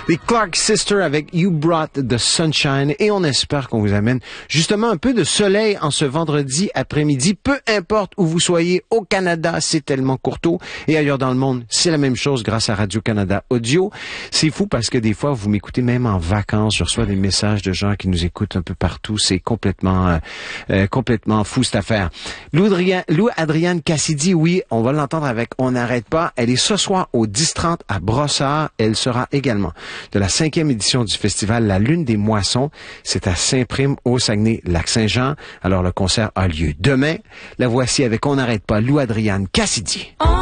Les Clark Sisters avec You Brought the Sunshine et on espère qu'on vous amène justement un peu de soleil en ce vendredi après-midi. Peu importe où vous soyez, au Canada, c'est tellement courteau et ailleurs dans le monde, c'est la même chose grâce à Radio-Canada Audio. C'est fou parce que des fois, vous m'écoutez même en vacances. Je reçois des messages de gens qui nous écoutent un peu partout. C'est complètement fou cette affaire. Lou Adrienne Cassidy, oui, on va l'entendre avec On n'arrête pas. Elle est ce soir au 10h30 à Brossard. Elle sera également de la 5e édition du festival La Lune des Moissons. C'est à Saint-Prime, au Saguenay-Lac-Saint-Jean. Alors, le concert a lieu demain. La voici avec On n'arrête pas, Lou Adrienne Cassidy.